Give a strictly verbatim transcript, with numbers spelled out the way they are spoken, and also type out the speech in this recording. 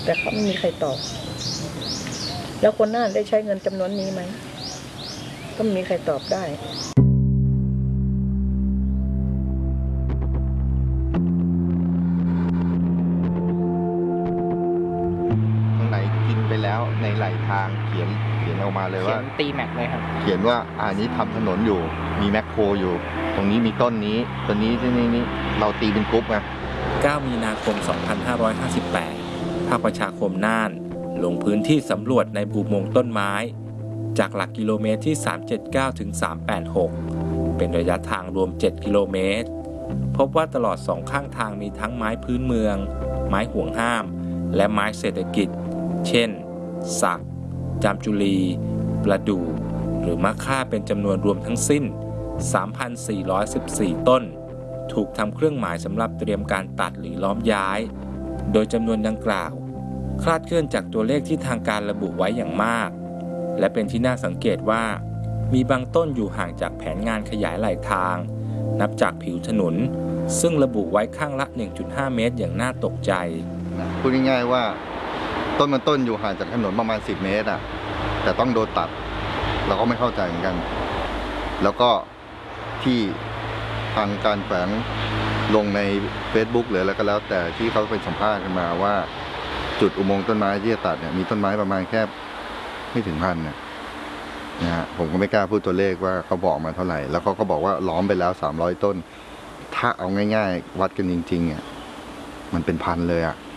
แต่เขาไม่มีใครตอบแล้วคนน่านได้ใช้เงินจำนวนนี้ไหมก็ไม่มีใครตอบได้ตรงไหนกินไปแล้วในไหลทางเขียนเขียนออกมาเลยว่าตีแม็กเลยครับเขียนว่าอันนี้ทำถนนอยู่มีแมคโครอยู่ตรงนี้มีต้นนี้ต้นนี้ที่นี่นี่เราตีเป็นกรุ๊ปไงเก้ามีนาคม สองพันห้าร้อยห้าสิบแปด ภาคประชาคมน่านลงพื้นที่สำรวจในอุโมงค์ต้นไม้จากหลักกิโลเมตรที่ สามร้อยเจ็ดสิบเก้า ถึง สามร้อยแปดสิบหก เป็นระยะทางรวม เจ็ด กิโลเมตร พบว่าตลอดสองข้างทางมีทั้งไม้พื้นเมืองไม้ห่วงห้ามและไม้เศรษฐกิจเช่นสักจามจุลีประดู่หรือมะค่าเป็นจำนวนรวมทั้งสิ้น สามพันสี่ร้อยสิบสี่ ต้นถูกทำเครื่องหมายสำหรับเตรียมการตัดหรือล้อมย้ายโดยจำนวนดังกล่าวคลาดเคลื่อนจากตัวเลขที่ทางการระบุไว้อย่างมากและเป็นที่น่าสังเกตว่ามีบางต้นอยู่ห่างจากแผนงานขยายไหลทางนับจากผิวถนนซึ่งระบุไว้ข้างละ หนึ่งจุดห้า เมตรอย่างน่าตกใจพูดง่ายๆว่าต้นมันต้นอยู่ห่างจากถนนประมาณสิบเมตรอ่ะแต่ต้องโดนตัดเราก็ไม่เข้าใจเหมือนกันแล้วก็ที่ทางการแฝงลงใน Facebook หรืออะไรก็แล้วแต่ที่เขาไปสัมภาษณ์กันมาว่าจุดอุโมงค์ต้นไม้ที่จะตัดเนี่ยมีต้นไม้ประมาณแค่ไม่ถึงพันนะนะฮะผมก็ไม่กล้าพูดตัวเลขว่าเขาบอกมาเท่าไหร่แล้วเขาก็บอกว่าล้อมไปแล้วสามร้อยต้นถ้าเอาง่ายๆวัดกันจริงๆอ่ะมันเป็นพันเลยอ่ะ